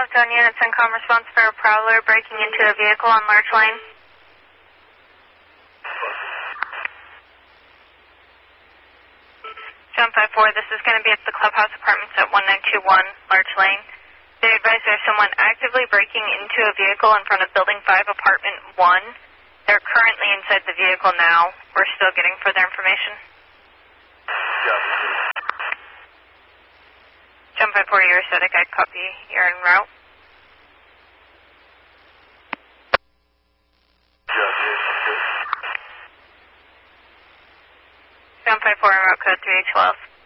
Zone units and com response for a prowler breaking into a vehicle on Larch Lane. John 5-4, this is going to be at the Clubhouse Apartments at 1921 Larch Lane. They advise there's someone actively breaking into a vehicle in front of Building 5, Apartment 1. They're currently inside the vehicle now. We're still getting further information. John 5-4, you're static. I copy. You're en route. John 5-4, en route code 3812.